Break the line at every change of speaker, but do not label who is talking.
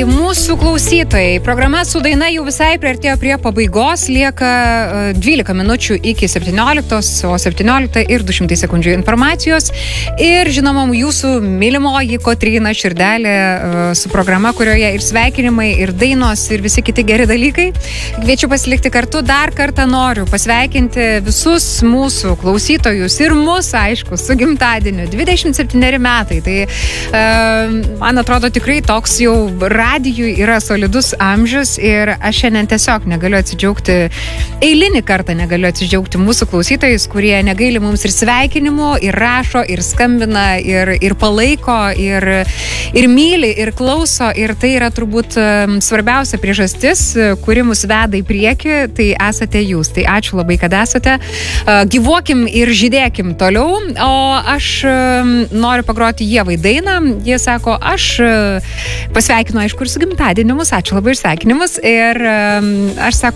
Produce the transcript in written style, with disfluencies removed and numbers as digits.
Brangieji mūsų klausytojai, programa su daina jau visai priartėjo prie pabaigos, lieka 12 minučių iki 17, o 17 ir 200 sekundžių informacijos. Ir žinoma, jūsų mylimoji Kotryna Širdelė su programa, kurioje ir sveikinimai, ir dainos, ir visi kiti geri dalykai. Kviečiu pasilikti kartu. Dar kartą noriu pasveikinti visus mūsų klausytojus ir mus, aišku, su gimtadieniu. 27 metai. Tai man atrodo tikrai toks jau radijui yra solidus amžius ir aš šiandien tiesiog negaliu atsidžiaugti, eilinį kartą negaliu atsidžiaugti mūsų klausytojais, kurie negaili mums ir sveikinimų, ir rašo, ir skambina, ir palaiko, ir myli, ir klauso, ir tai yra turbūt svarbiausia priežastis, kuri mus veda į priekį, tai esate jūs. Tai ačiū labai, kad esate. Gyvuokim ir žydėkim toliau, o aš noriu pagroti Ievai dainą. Jie sako, aš pasveikinu, aišku, ir su gimtadieniu mus, ačiū labai ir sveikinimus. Ir aš sako,